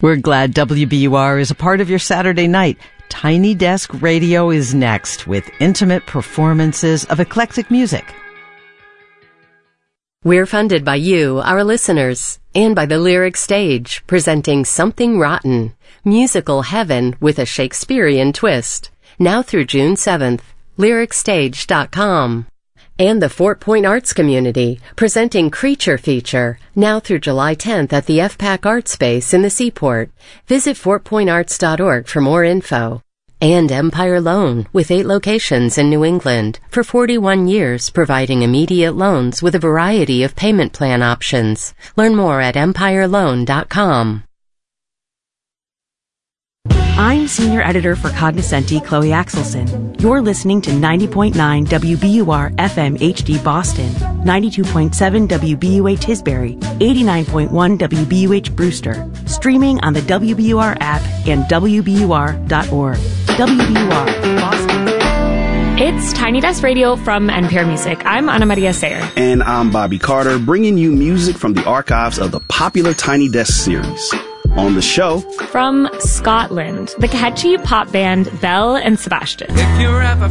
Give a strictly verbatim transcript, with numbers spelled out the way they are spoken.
We're glad W B U R is a part of your Saturday night. Tiny Desk Radio is next with intimate performances of eclectic music. We're funded by you, our listeners, and by the Lyric Stage, presenting Something Rotten, musical heaven with a Shakespearean twist. Now through June seventh, lyric stage dot com. And the Fort Point Arts Community, presenting Creature Feature, now through July tenth at the F PAC Art Space in the Seaport. Visit fort point arts dot org for more info. And Empire Loan, with eight locations in New England, for forty-one years, providing immediate loans with a variety of payment plan options. Learn more at empire loan dot com. I'm Senior Editor for Cognoscenti, Chloe Axelson. You're listening to ninety point nine W B U R F M H D Boston, ninety-two point seven W B U H Tisbury, eighty-nine point one W B U H Brewster, streaming on the W B U R app and W B U R dot org. W B U R Boston. It's Tiny Desk Radio from N P R Music. I'm Ana Maria Sayer. And I'm Bobby Carter, bringing you music from the archives of the popular Tiny Desk series. On the show, from Scotland, the catchy pop band Belle and Sebastian. If you're ever